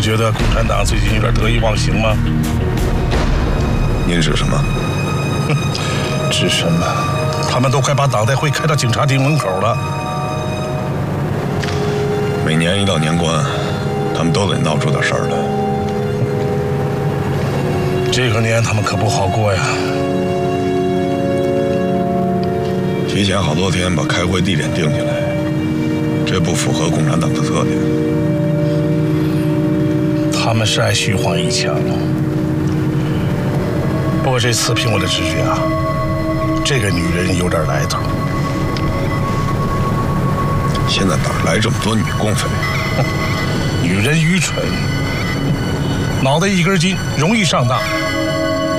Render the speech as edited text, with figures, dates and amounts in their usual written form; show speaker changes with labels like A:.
A: 觉得共产党最近有点得意忘形吗？
B: 您指什么？
A: 指什么？他们都快把党代会开到警察厅门口了。
B: 每年一到年关，他们都得闹出点事儿来。
A: 这个年他们可不好过呀。
B: 提前好多天把开会地点定下来，这不符合共产党的特点。
A: 他们是爱虚晃一枪，不过这次凭我的直觉啊，这个女人有点来头。
B: 现在哪来这么多女共匪？
A: 女人愚蠢，脑袋一根筋，容易上当。